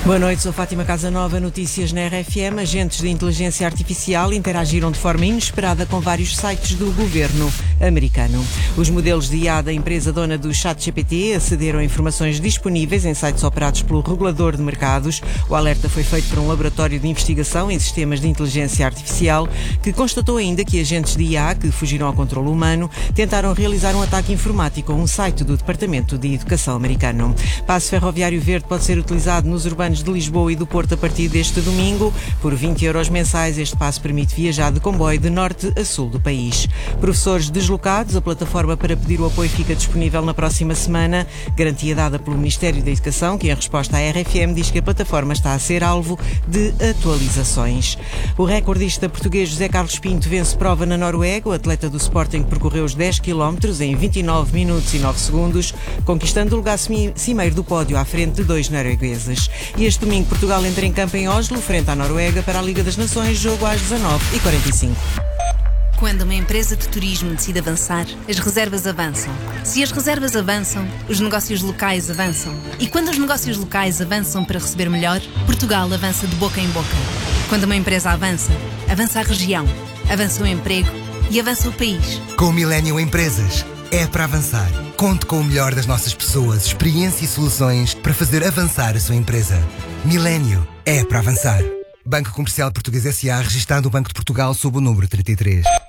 Boa noite, sou Fátima Casanova, notícias na RFM. Agentes de inteligência artificial interagiram de forma inesperada com vários sites do governo americano. Os modelos de IA da empresa dona do ChatGPT acederam a informações disponíveis em sites operados pelo regulador de mercados. O alerta foi feito por um laboratório de investigação em sistemas de inteligência artificial que constatou ainda que agentes de IA que fugiram ao controle humano tentaram realizar um ataque informático a um site do Departamento de Educação americano. Passo ferroviário verde pode ser utilizado nos urbanos de Lisboa e do Porto a partir deste domingo. Por 20 € mensais, este passo permite viajar de comboio de norte a sul do país. Professores deslocados, a plataforma para pedir o apoio fica disponível na próxima semana. Garantia dada pelo Ministério da Educação, que em resposta à RFM diz que a plataforma está a ser alvo de atualizações. O recordista português José Carlos Pinto vence prova na Noruega. O atleta do Sporting percorreu os 10 km em 29 minutos e 9 segundos, conquistando o lugar cimeiro do pódio à frente de 2 noruegueses. E este domingo Portugal entra em campo em Oslo, frente à Noruega, para a Liga das Nações, jogo às 19h45. Quando uma empresa de turismo decide avançar, as reservas avançam. Se as reservas avançam, os negócios locais avançam. E quando os negócios locais avançam para receber melhor, Portugal avança de boca em boca. Quando uma empresa avança, avança a região, avança o emprego e avança o país. Com o Millennium Empresas, é para avançar. Conte com o melhor das nossas pessoas, experiência e soluções para fazer avançar a sua empresa. Millennium é para avançar. Banco Comercial Português S.A., registado no Banco de Portugal sob o número 33.